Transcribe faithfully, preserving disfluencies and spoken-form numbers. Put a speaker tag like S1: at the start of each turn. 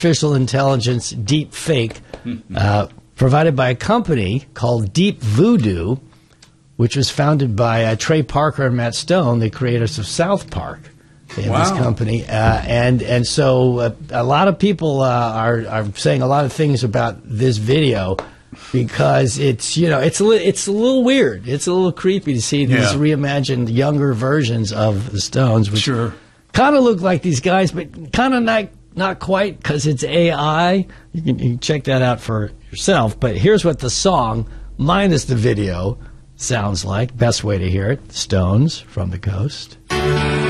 S1: artificial intelligence deep fake uh, provided by a company called Deep Voodoo, which was founded by uh, Trey Parker and Matt Stone, the creators of South Park. They have
S2: Wow.
S1: this company, uh, and and so uh, a lot of people uh, are are saying a lot of things about this video because it's you know it's a li- it's a little weird, it's a little creepy to see these
S2: Yeah.
S1: reimagined younger versions of the Stones, which
S2: Sure.
S1: kind of look like these guys, but kind of not not quite because it's A I. You can, you can check that out for yourself. But here's what the song minus the video sounds like. Best way to hear it: Stones from the Coast.